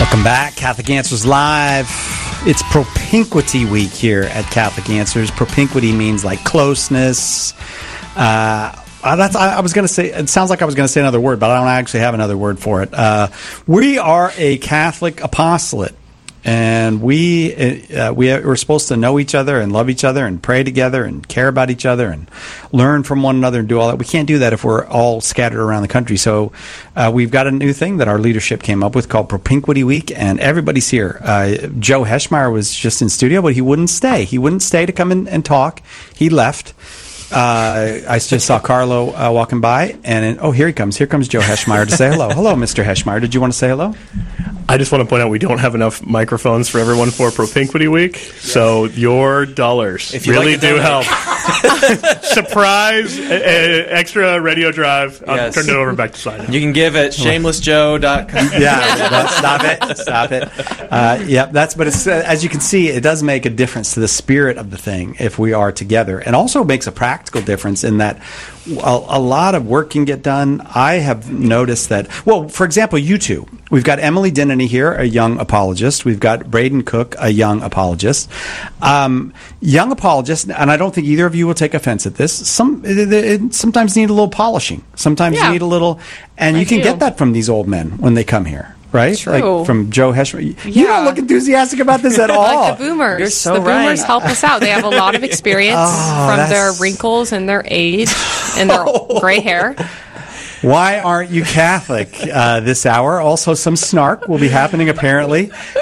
Welcome back, Catholic Answers Live. It's Propinquity Week here at Catholic Answers. Propinquity means like closeness. I was going to say, it sounds like I was going to say another word, but I don't actually have another word for it. We are a Catholic apostolate, and we're supposed to know each other and love each other and pray together and care about each other and learn from one another and do all that. We can't do that if we're all scattered around the country. So we've got a new thing that our leadership came up with called Propinquity Week, and everybody's here. Joe Heschmeyer was just in studio, but he wouldn't stay. He wouldn't stay to come in and talk. He left. I just saw Carlo walking by, and here he comes. Here comes Joe Heschmeyer to say hello. Hello, Mr. Heschmeyer. Did you want to say hello? I just want to point out we don't have enough microphones for everyone for Propinquity Week, so your dollars really do help. Surprise, extra radio drive. I'll turn it over back to Slide. You can give it shamelessjoe.com. Yeah, stop it. But it's, as you can see, it does make a difference to the spirit of the thing if we are together, and also makes a practical difference in that a lot of work can get done. I have noticed that, for example, you two. We've got Emily Denneny here, a young apologist. We've got Braden Cook, a young apologist. Young apologists, and I don't think either of you will take offense at this, sometimes need a little polishing. Sometimes you need a little, and you can get that from these old men when they come here. Right? True. Like from Joe Heschmeyer. You don't look enthusiastic about this at all. Like the boomers. You're so the boomers help us out. They have a lot of experience from their wrinkles and their age and their gray hair. Why aren't you Catholic this hour? Also, some snark will be happening, apparently.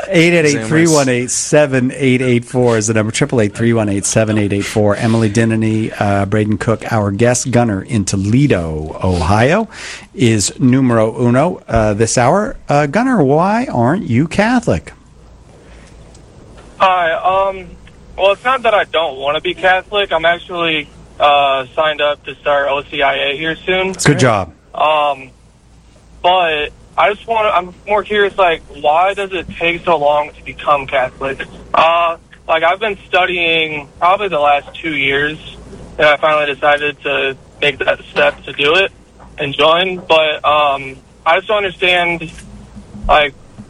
888-318-7884 is the number. 888-318-7884. Emily Denneny, Braden Cook, our guest gunner in Toledo, Ohio, is numero uno this hour. Gunner, why aren't you Catholic? Hi. Well, it's not that I don't want to be Catholic. I'm actually signed up to start OCIA here soon. Good job. But I'm more curious, like, why does it take so long to become Catholic? I've been studying probably the last 2 years, and I finally decided to make that step to do it and join. But, I just don't understand, I've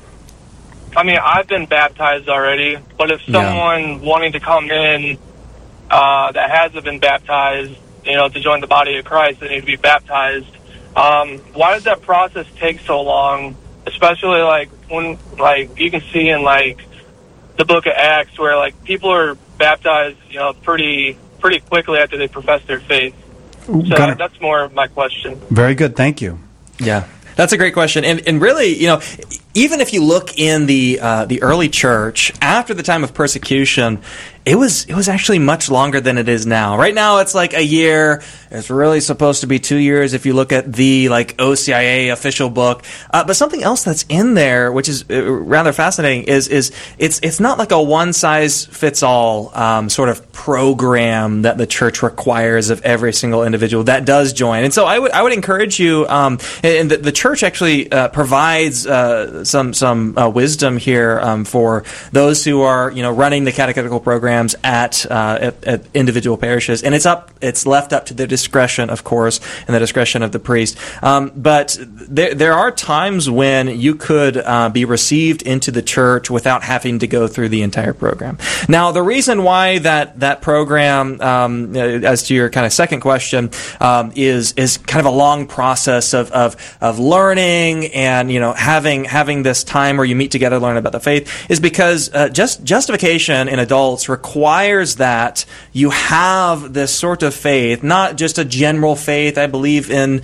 been baptized already, but if someone wanting to come in, that hasn't been baptized, to join the body of Christ, they need to be baptized. Why does that process take so long? Especially when you can see in the book of Acts where people are baptized, pretty quickly after they profess their faith. So that's more of my question. Very good, thank you. Yeah. That's a great question. And really, even if you look in the early church, after the time of persecution, it was actually much longer than it is now. Right now, it's like a year. It's really supposed to be 2 years if you look at the OCIA official book. But something else that's in there, which is rather fascinating, is it's not like a one size fits all sort of program that the church requires of every single individual that does join. And so I would encourage you, and the church actually provides some wisdom here for those who are running the catechetical programs at individual parishes, and it's left up to the discretion, of course, and the discretion of the priest. But there are times when you could be received into the church without having to go through the entire program. Now, the reason why that program, as to your kind of second question, is kind of a long process of learning and having this time where you meet together, learn about the faith, is because justification in adults requires that you have this sort of faith, not just a general faith. I believe in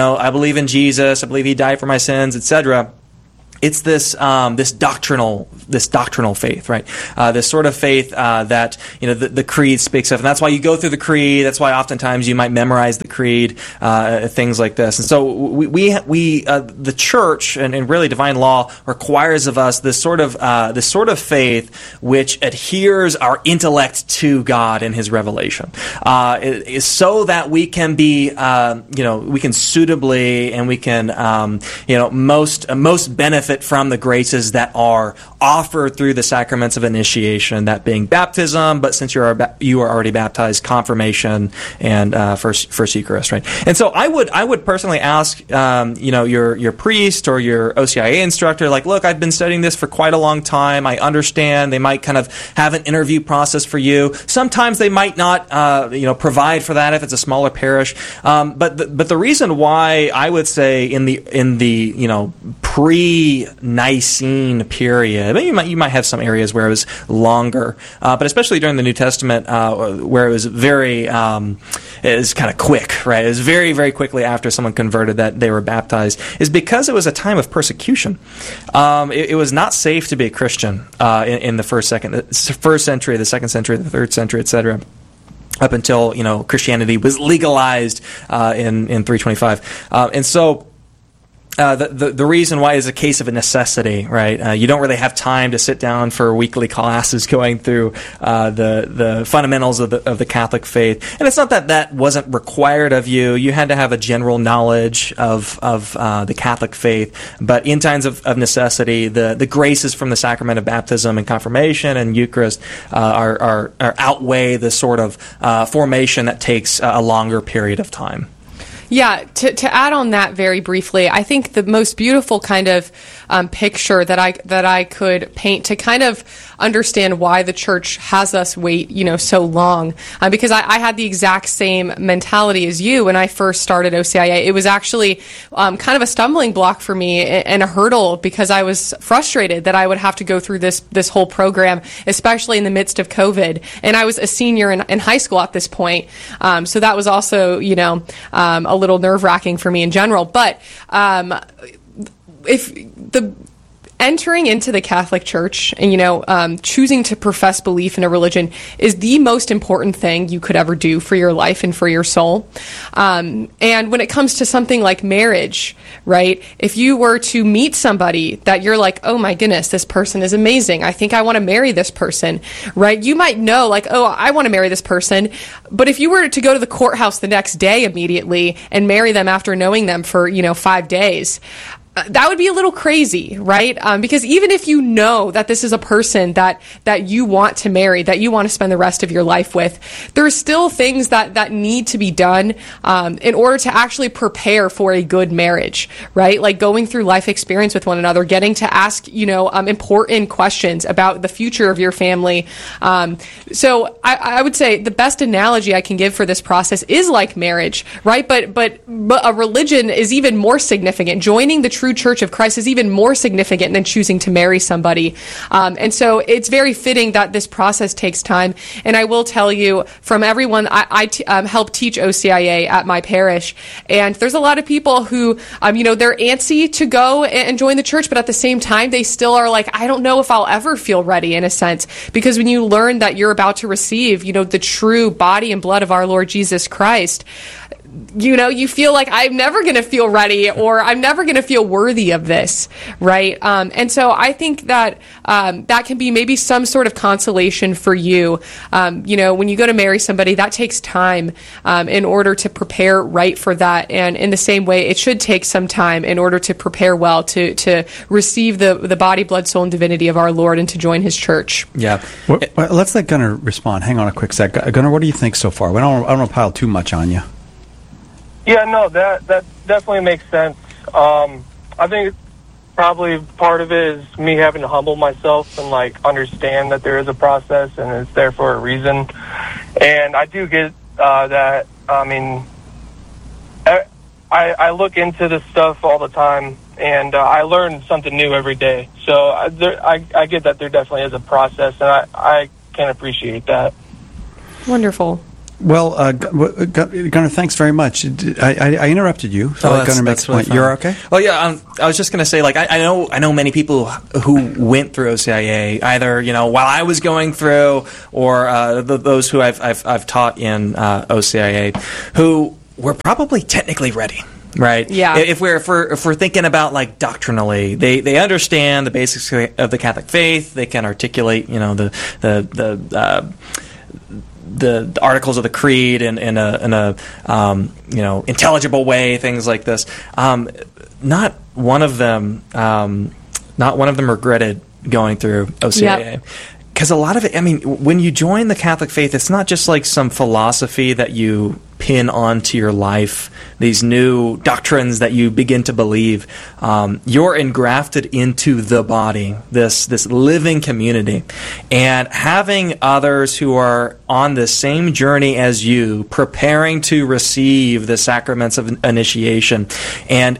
Jesus. I believe He died for my sins, etc. It's this doctrinal faith, right? This sort of faith that the creed speaks of, and that's why you go through the creed. That's why oftentimes you might memorize the creed, things like this. And so we the church and really divine law requires of us this sort of faith which adheres our intellect to God and His revelation, so that we can be we can suitably and we can most benefit benefit from the graces that are offered through the sacraments of initiation, that being baptism, but since you are already baptized, confirmation and first Eucharist, right? And so I would personally ask, your priest or your OCIA instructor, like, look, I've been studying this for quite a long time. I understand. They might kind of have an interview process for you. Sometimes they might not, provide for that if it's a smaller parish. But the reason why I would say in the pre-Nicene period, you might have some areas where it was longer, but especially during the New Testament, where it was very, it was kind of quick, right? It was very, very quickly after someone converted that they were baptized, is because it was a time of persecution. It was not safe to be a Christian in the first century, the second century, the third century, etc., up until Christianity was legalized in 325, and so. The reason why is a case of a necessity, right? You don't really have time to sit down for weekly classes going through the fundamentals of the Catholic faith, and it's not that wasn't required of you. You had to have a general knowledge of the Catholic faith, but in times of necessity, the graces from the sacrament of baptism and confirmation and Eucharist are outweigh the sort of formation that takes a longer period of time. Yeah, to add on that very briefly, I think the most beautiful kind of picture that I could paint to kind of understand why the church has us wait, so long, because I had the exact same mentality as you when I first started OCIA. It was actually kind of a stumbling block for me and a hurdle because I was frustrated that I would have to go through this whole program, especially in the midst of COVID. And I was a senior in high school at this point, so that was also a little nerve-wracking for me in general. But if the entering into the Catholic Church and, choosing to profess belief in a religion is the most important thing you could ever do for your life and for your soul. And when it comes to something like marriage, right, if you were to meet somebody that you're like, oh my goodness, this person is amazing, I think I want to marry this person, right, you might know, like, oh, I want to marry this person. But if you were to go to the courthouse the next day immediately and marry them after knowing them for, 5 days, that would be a little crazy, right? Because even if you know that this is a person that you want to marry, that you want to spend the rest of your life with, there's still things that need to be done in order to actually prepare for a good marriage, right? Like going through life experience with one another, getting to ask, important questions about the future of your family. So I would say the best analogy I can give for this process is like marriage, right? But a religion is even more significant. Joining the true Church of Christ is even more significant than choosing to marry somebody. And so it's very fitting that this process takes time. And I will tell you, from everyone, I help teach OCIA at my parish, and there's a lot of people who, they're antsy to go and join the church, but at the same time, they still are like, I don't know if I'll ever feel ready, in a sense, because when you learn that you're about to receive, the true body and blood of our Lord Jesus Christ, you feel like I'm never going to feel ready, or I'm never going to feel worthy of this, right? And so I think that that can be maybe some sort of consolation for you. When you go to marry somebody, that takes time in order to prepare right for that. And in the same way, it should take some time in order to prepare well to receive the body, blood, soul, and divinity of our Lord and to join His church. Yeah. Well, let's let Gunnar respond. Hang on a quick sec. Gunnar, what do you think so far? I don't want to pile too much on you. Yeah, no, that definitely makes sense. I think probably part of it is me having to humble myself and understand that there is a process and it's there for a reason. And I do get that. I mean, I look into this stuff all the time, and I learn something new every day. So I get that there definitely is a process, and I can appreciate that. Wonderful. Well, Gunnar, thanks very much. I interrupted you, so Gunnar makes a point. You're okay? Well, yeah, I was just going to say, I know many people who went through OCIA, either while I was going through, or those who I've taught in OCIA, who were probably technically ready. Right. Yeah. If we're thinking about doctrinally, they understand the basics of the Catholic faith. They can articulate the articles of the creed in a intelligible way, things like this. Not one of them Not one of them regretted going through OCIA. Because a lot of it, I mean, when you join the Catholic faith, it's not just like some philosophy that you pin onto your life, these new doctrines that you begin to believe. You're engrafted into the body, this living community. And having others who are on the same journey as you, preparing to receive the sacraments of initiation, and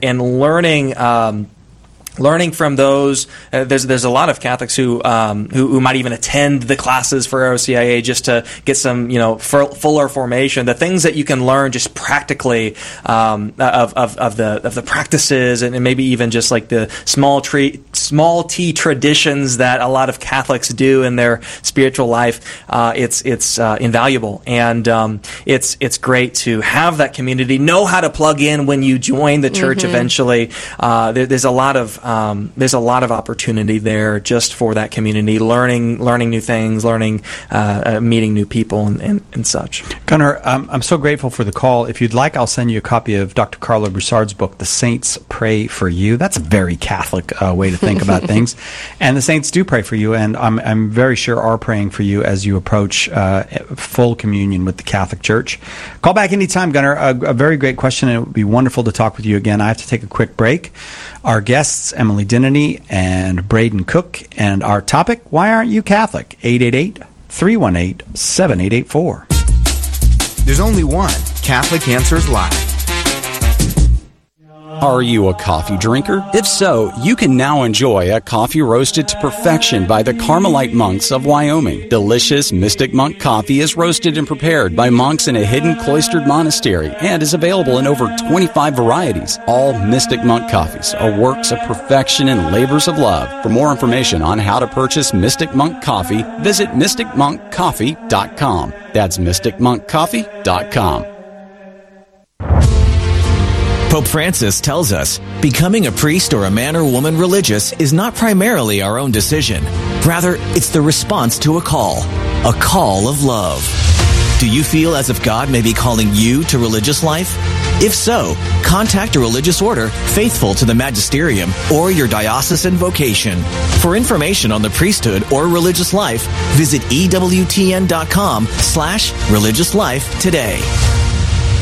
learning from those, there's a lot of Catholics who might even attend the classes for OCIA just to get some fuller formation. The things that you can learn just practically of the practices, and maybe even just like the small T traditions that a lot of Catholics do in their spiritual life. It's invaluable, and it's great to have that community. Know how to plug in when you join the church eventually. There's a lot of opportunity there just for that community, learning new things, meeting new people and such. Gunnar, I'm so grateful for the call. If you'd like, I'll send you a copy of Dr. Carlo Broussard's book, The Saints Pray for You. That's a very Catholic way to think about things. And the saints do pray for you, and I'm very sure are praying for you as you approach full communion with the Catholic Church. Call back anytime, Gunnar. A very great question, and it would be wonderful to talk with you again. I have to take a quick break. Our guests, Emily Dinnany and Braden Cook, and our topic, why aren't you Catholic? 888-318-7884. There's only one Catholic Answers Live. Are you a coffee drinker? If so, you can now enjoy a coffee roasted to perfection by the Carmelite monks of Wyoming. Delicious Mystic Monk coffee is roasted and prepared by monks in a hidden cloistered monastery and is available in over 25 varieties. All Mystic Monk coffees are works of perfection and labors of love. For more information on how to purchase Mystic Monk coffee, visit mysticmonkcoffee.com. That's mysticmonkcoffee.com. Pope Francis tells us, becoming a priest or a man or woman religious is not primarily our own decision. Rather, it's the response to a call of love. Do you feel as if God may be calling you to religious life? If so, contact a religious order faithful to the magisterium or your diocesan vocation. For information on the priesthood or religious life, visit EWTN.com/religious life today.